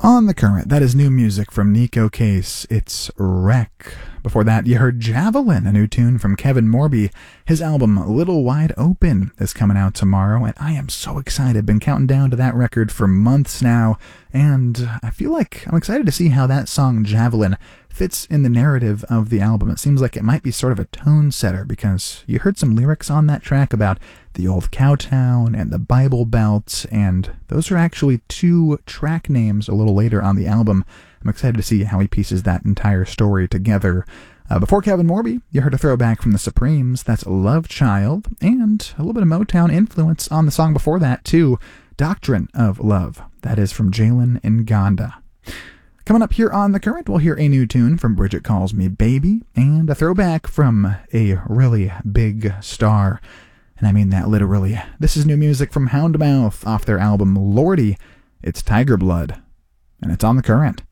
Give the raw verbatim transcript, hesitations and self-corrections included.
On the Current, that is new music from Nico Case. It's Wreck. Before that, you heard Javelin, a new tune from Kevin Morby. His album, Little Wide Open, is coming out tomorrow, and I am so excited. Been counting down to that record for months now, and I feel like I'm excited to see how that song, Javelin, fits in the narrative of the album. It seems like it might be sort of a tone setter, because you heard some lyrics on that track about the old Cowtown and the Bible Belt, and those are actually two track names a little later on the album. I'm excited to see how he pieces that entire story together. Uh, before Kevin Morby, you heard a throwback from the Supremes. That's Love Child, and a little bit of Motown influence on the song before that, too. Doctrine of Love. That is from Jalen Nganda. Coming up here on The Current, we'll hear a new tune from Bridget Calls Me Baby, and a throwback from a really big star. And I mean that literally. This is new music from Houndmouth off their album Lordy. It's Tiger Blood, and it's on The Current.